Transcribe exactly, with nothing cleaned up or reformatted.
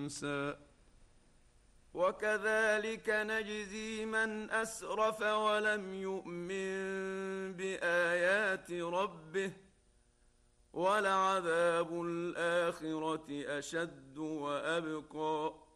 خمسا وكذلك نجزي من أسرف ولم يؤمن بآيات ربه ولعذاب الآخرة أشد وأبقى